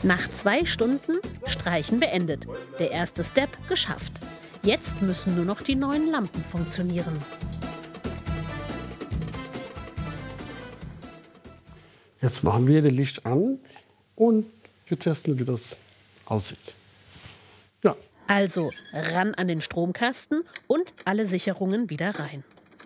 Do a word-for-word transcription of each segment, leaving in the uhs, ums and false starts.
Nach zwei Stunden Streichen beendet. Der erste Step geschafft. Jetzt müssen nur noch die neuen Lampen funktionieren. Jetzt machen wir das Licht an und wir testen, wie das aussieht. Ja. Also ran an den Stromkasten und alle Sicherungen wieder rein.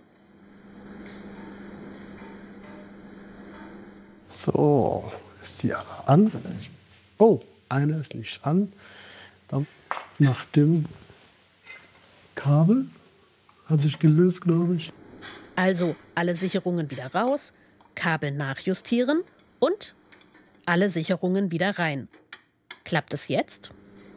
So, ist die an? Oh, eine ist nicht an. Dann nach dem Kabel hat sich gelöst, glaube ich. Also alle Sicherungen wieder raus, Kabel nachjustieren und alle Sicherungen wieder rein. Klappt es jetzt?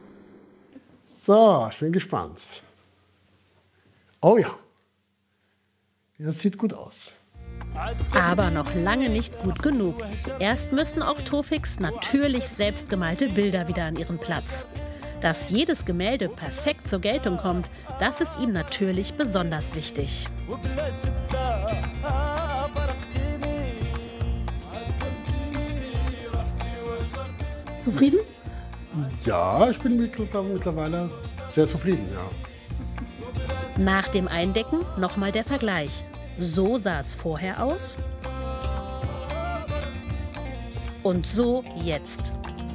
So, ich bin gespannt. Oh ja, das sieht gut aus. Aber noch lange nicht gut genug. Erst müssen auch Tawfiks natürlich selbstgemalte Bilder wieder an ihren Platz. Dass jedes Gemälde perfekt zur Geltung kommt, das ist ihm natürlich besonders wichtig. Zufrieden? Ja, ich bin mittlerweile sehr zufrieden, ja. Nach dem Eindecken nochmal der Vergleich. So sah es vorher aus. Und so jetzt.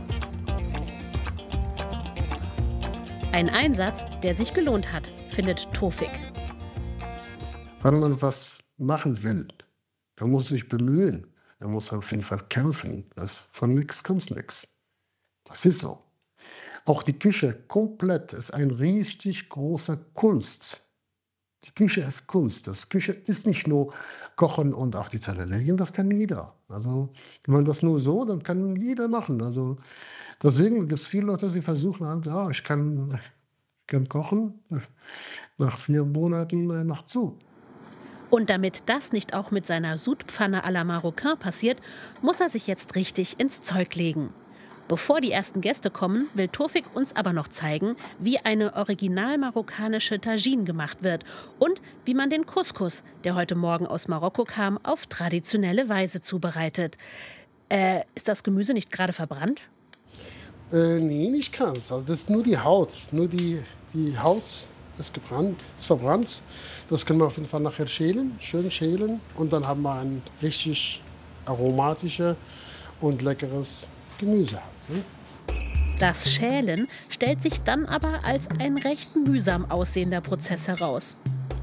Ein Einsatz, der sich gelohnt hat, findet Tawfik. Wenn man was machen will, dann muss sich bemühen. Man muss auf jeden Fall kämpfen. Das, von nichts kommt nichts. Das ist so. Auch die Küche komplett ist ein richtig großer Kunst. Die Küche ist Kunst. Das Küche ist nicht nur kochen und auf die Teller legen, das kann jeder. Also, wenn man das nur so, dann kann jeder machen. Also, deswegen gibt es viele Leute, die versuchen, halt, ja, ich kann, ich kann kochen, nach vier Monaten äh, nach zu. Und damit das nicht auch mit seiner Sudpfanne à la Marocain passiert, muss er sich jetzt richtig ins Zeug legen. Bevor die ersten Gäste kommen, will Tawfik uns aber noch zeigen, wie eine original marokkanische Tagine gemacht wird und wie man den Couscous, der heute Morgen aus Marokko kam, auf traditionelle Weise zubereitet. Äh, ist das Gemüse nicht gerade verbrannt? Äh, nee, nicht ganz. Also das ist nur die Haut. Nur die, die Haut ist gebrannt, ist verbrannt. Das können wir auf jeden Fall nachher schälen, schön schälen. Und dann haben wir ein richtig aromatisches und leckeres Gemüse. Das Schälen stellt sich dann aber als ein recht mühsam aussehender Prozess heraus.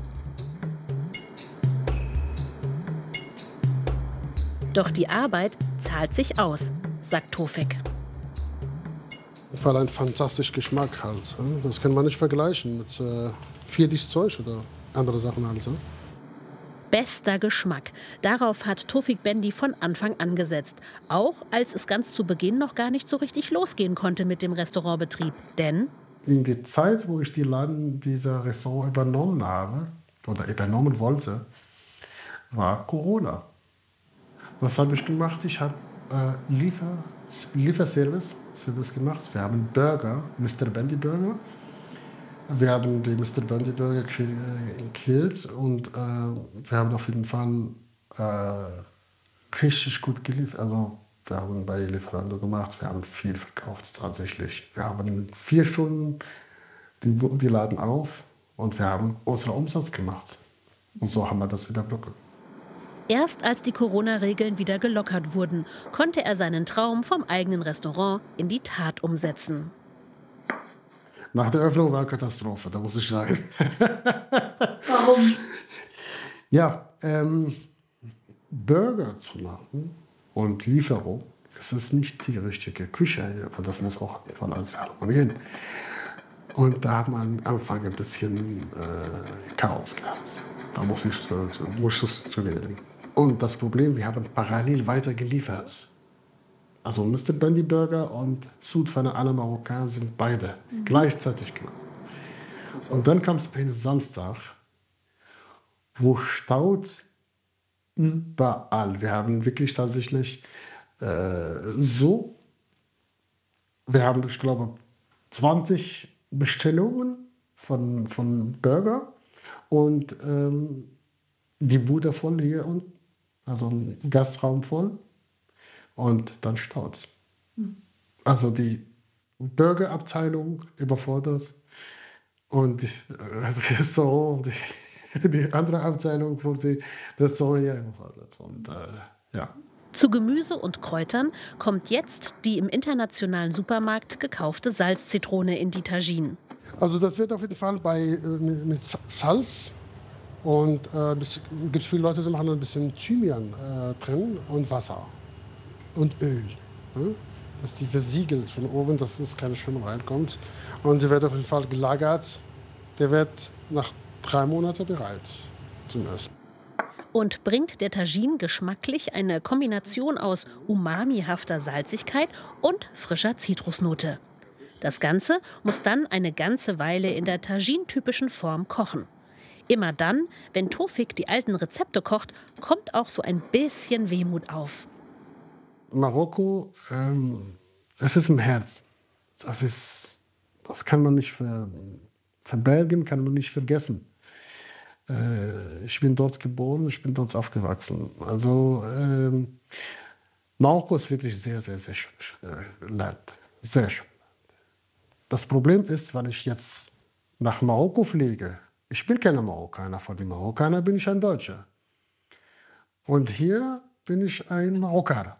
Doch die Arbeit zahlt sich aus, sagt Tawfik. Weil ein fantastischer Geschmack halt. Das kann man nicht vergleichen mit äh, Fertigzeug oder andere Sachen halt. Bester Geschmack. Darauf hat Tawfik Bendie von Anfang an gesetzt. Auch als es ganz zu Beginn noch gar nicht so richtig losgehen konnte mit dem Restaurantbetrieb. Denn in der Zeit, wo ich die Laden dieser Restaurant übernommen habe oder übernommen wollte, war Corona. Was habe ich gemacht? Ich habe äh, Liefer, Lieferservice Service gemacht. Wir haben Burger, Mister Bendie Burger. Wir haben die Mister Bendie Burger gekillt und äh, wir haben auf jeden Fall äh, richtig gut geliefert. Also wir haben bei Lieferando gemacht, wir haben viel verkauft tatsächlich. Wir haben in vier Stunden die, die Laden auf und wir haben unseren Umsatz gemacht. Und so haben wir das überbrückt. Erst als die Corona-Regeln wieder gelockert wurden, konnte er seinen Traum vom eigenen Restaurant in die Tat umsetzen. Nach der Öffnung war eine Katastrophe, da muss ich sagen. Warum? Ja, ähm, Burger zu machen und Lieferung, das ist nicht die richtige Küche, aber das muss auch von alles harmonieren. Und da hat man am Anfang ein bisschen äh, Chaos gehabt. Da muss ich zu, zu, muss es zu wählen. Und das Problem, wir haben parallel weiter geliefert. Also Mister Bendie Burger und Sudpfanne à la Marocain sind beide mhm. gleichzeitig gemacht. Und dann kam es einen Samstag, wo staut überall. Wir haben wirklich tatsächlich äh, so, wir haben, ich glaube, zwanzig Bestellungen von, von Burger und ähm, die Bude voll hier unten, also ein Gastraum voll. Und dann staut. Also die Burgerabteilung überfordert und das Restaurant, die, die andere Abteilung von dem Restaurant ja überfordert. Und, äh, ja. Zu Gemüse und Kräutern kommt jetzt die im internationalen Supermarkt gekaufte Salzzitrone in die Tagine. Also das wird auf jeden Fall bei, äh, mit Salz und äh, es gibt viele Leute, die machen ein bisschen Thymian äh, drin und Wasser und Öl. Ne? Dass die versiegelt von oben, dass es keine Schimmel reinkommt. Und der wird auf jeden Fall gelagert. Der wird nach drei Monaten bereit zum Essen. Und bringt der Tagine geschmacklich eine Kombination aus umamihafter Salzigkeit und frischer Zitrusnote. Das Ganze muss dann eine ganze Weile in der Tagine-typischen Form kochen. Immer dann, wenn Tofik die alten Rezepte kocht, kommt auch so ein bisschen Wehmut auf. Marokko, ähm, es ist im Herzen. Das, ist, das kann man nicht ver, verbergen, kann man nicht vergessen. Äh, ich bin dort geboren, ich bin dort aufgewachsen. Also ähm, Marokko ist wirklich sehr, sehr, sehr schönes äh, Land. Sehr schön. Das Problem ist, wenn ich jetzt nach Marokko fliege, ich bin kein Marokkaner, von den Marokkanern bin ich ein Deutscher. Und hier bin ich ein Marokkaner.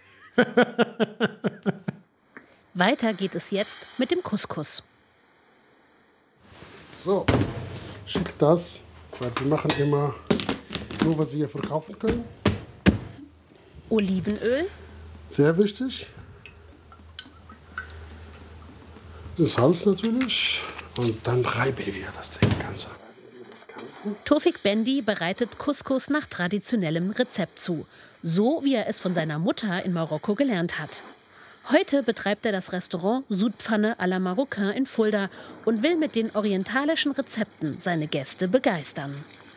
Weiter geht es jetzt mit dem Couscous. So, schick das, weil wir machen immer nur, was wir verkaufen können. Olivenöl. Sehr wichtig. Das Salz natürlich. Und dann reiben wir das Ding ganz ab. Tofik Bendi bereitet Couscous nach traditionellem Rezept zu. So wie er es von seiner Mutter in Marokko gelernt hat. Heute betreibt er das Restaurant Sudpfanne à la Marocain in Fulda und will mit den orientalischen Rezepten seine Gäste begeistern.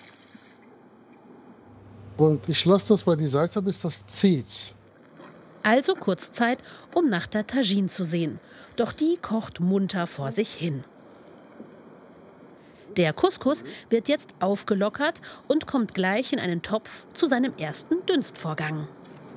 Und ich lasse das bei die Salsa, bis das zieht. Also kurz Zeit, um nach der Tagine zu sehen. Doch die kocht munter vor sich hin. Der Couscous wird jetzt aufgelockert und kommt gleich in einen Topf zu seinem ersten Dünstvorgang.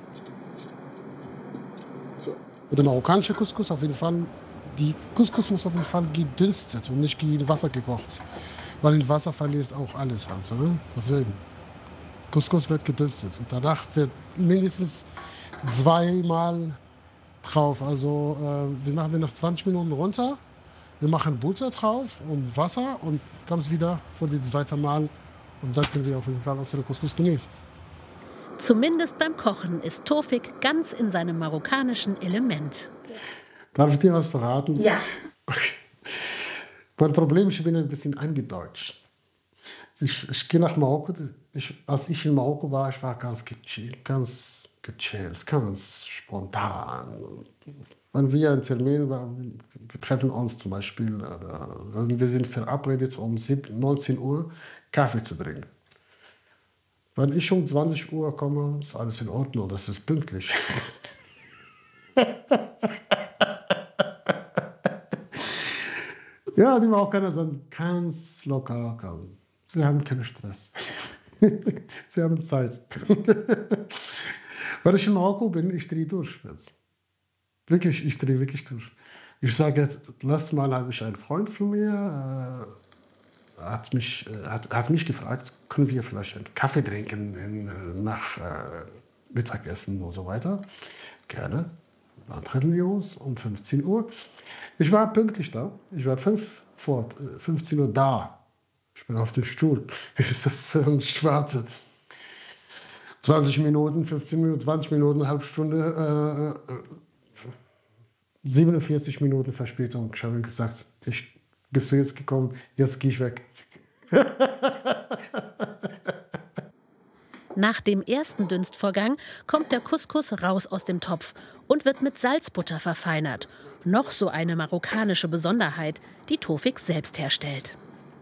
So. Der marokkanische Couscous auf jeden Fall, die Couscous muss auf jeden Fall gedünstet und nicht in Wasser gekocht. Weil in Wasser verliert auch alles halt. Ne? Deswegen. Couscous wird gedünstet und danach wird mindestens zweimal drauf. Also äh, wir machen den nach zwanzig Minuten runter. Wir machen Butter drauf und Wasser und kommen wieder vor das zweite Mal. Und dann können wir auf jeden Fall unsere Couscous genießen. Zumindest beim Kochen ist Tofik ganz in seinem marokkanischen Element. Darf ich dir was verraten? Ja. Okay. Mein Problem ist, ich bin ein bisschen eingedeutscht. Ich, ich gehe nach Marokko. Ich, als ich in Marokko war, ich war ganz gechillt, ganz gechillt, ganz spontan. Wenn wir einen Termin haben, wir treffen uns zum Beispiel, oder wir sind verabredet, um neunzehn Uhr Kaffee zu trinken. Wenn ich um zwanzig Uhr komme, ist alles in Ordnung, das ist pünktlich. Ja, die Marokkaner sind ganz locker. Sie haben keinen Stress. Sie haben Zeit. Wenn ich in Marokko bin, ich drehe durch jetzt. Wirklich, ich drehe wirklich durch. Ich sage jetzt, letztes Mal habe ich einen Freund von mir, äh, hat, mich, äh, hat, hat mich gefragt, können wir vielleicht einen Kaffee trinken in, nach äh, Mittagessen und so weiter. Gerne. Dann treffen wir uns um fünfzehn Uhr. Ich war pünktlich da. Ich war fünf vor fünfzehn Uhr da. Ich bin auf dem Stuhl. Ist das ein Schwarze? zwanzig Minuten, fünfzehn Minuten, zwanzig Minuten, eine halbe Stunde, äh, siebenundvierzig Minuten Verspätung. Ich habe gesagt, ich, bist du jetzt gekommen, jetzt gehe ich weg. Nach dem ersten Dünstvorgang kommt der Couscous raus aus dem Topf und wird mit Salzbutter verfeinert. Noch so eine marokkanische Besonderheit, die Tofik selbst herstellt.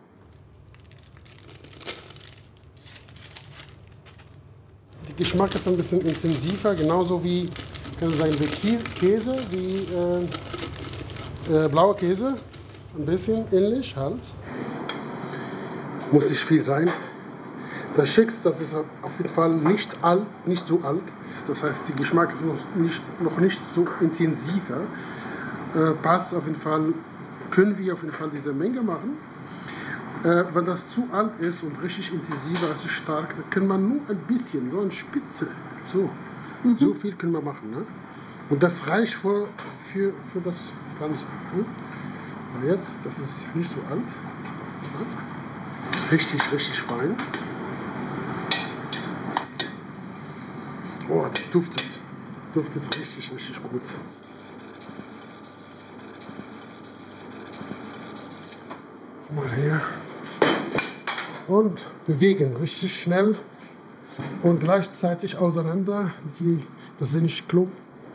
Der Geschmack ist ein bisschen intensiver, genauso wie, kann man sagen, wie Käse, wie äh, äh, blauer Käse. Ein bisschen ähnlich halt. Muss nicht viel sein. Das Schickste, das ist auf jeden Fall nicht alt, nicht so alt. Das heißt, der Geschmack ist noch nicht, noch nicht so intensiver. äh, passt auf jeden Fall, können wir auf jeden Fall diese Menge machen. Äh, wenn das zu alt ist und richtig intensiver, also stark, dann kann man nur ein bisschen, nur eine Spitze, so, mhm. so viel können wir machen. Ne? Und das reicht für, für, für das Ganze. Ne? Aber jetzt, das ist nicht so alt, richtig, richtig fein. Oh, das duftet, duftet richtig, richtig gut. Mal her. Und bewegen richtig schnell und gleichzeitig auseinander. Die, das sind nicht Klumpen.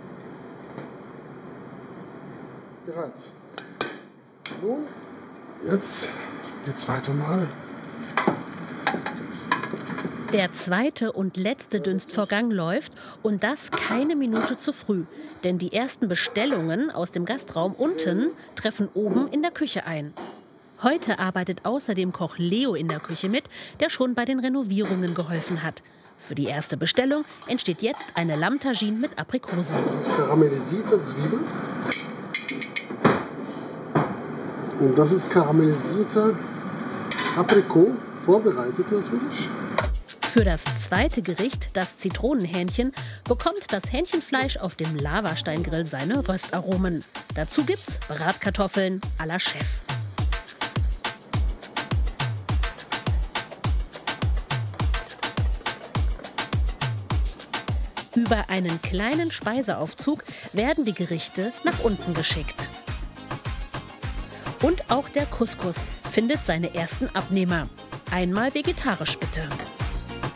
Bereit. Nun, jetzt die zweite Mal. Der zweite und letzte Dünstvorgang läuft und das keine Minute zu früh. Denn die ersten Bestellungen aus dem Gastraum unten treffen oben in der Küche ein. Heute arbeitet außerdem Koch Leo in der Küche mit, der schon bei den Renovierungen geholfen hat. Für die erste Bestellung entsteht jetzt eine Lamm-Tagine mit Aprikose. Karamellisierte Zwiebeln. Und das ist karamellisierte Aprikot, vorbereitet natürlich. Für das zweite Gericht, das Zitronenhähnchen, bekommt das Hähnchenfleisch auf dem Lavasteingrill seine Röstaromen. Dazu gibt's Bratkartoffeln à la Chef. Über einen kleinen Speiseaufzug werden die Gerichte nach unten geschickt. Und auch der Couscous findet seine ersten Abnehmer. Einmal vegetarisch bitte.